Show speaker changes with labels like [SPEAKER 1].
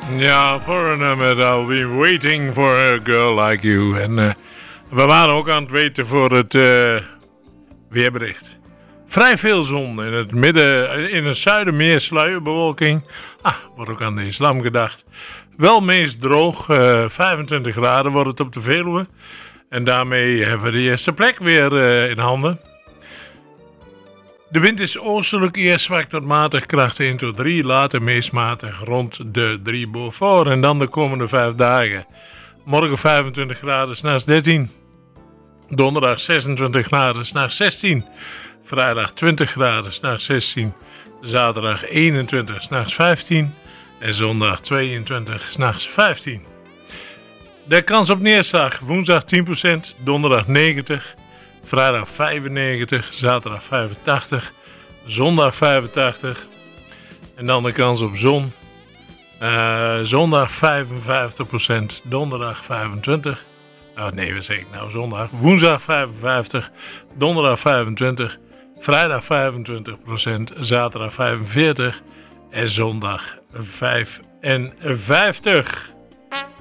[SPEAKER 1] Ja, Foreigner met I'll be waiting for a girl like you. En we waren ook aan het weten voor het weerbericht. Vrij veel zon in het midden, in het zuiden meer sluierbewolking. Wordt ook aan de islam gedacht. Wel meest droog, 25 graden wordt het op de Veluwe. En daarmee hebben we de eerste plek weer in handen. De wind is oostelijk, eerst zwak tot matig, kracht 1 tot 3, later meest matig rond de 3 Beaufort. En dan de komende 5 dagen. Morgen 25 graden, 's nachts 13. Donderdag 26 graden, 's nachts 16. Vrijdag 20 graden, 's nachts 16. Zaterdag 21, 's nachts 15. En zondag 22, 's nachts 15. De kans op neerslag, woensdag 10%, donderdag 90%. Vrijdag 95, zaterdag 85, zondag 85. En dan de kans op zon. Zondag 55%, donderdag 25. Nee, wat zeg ik nou? Zondag. Woensdag 55, donderdag 25, vrijdag 25%, zaterdag 45 en zondag 55.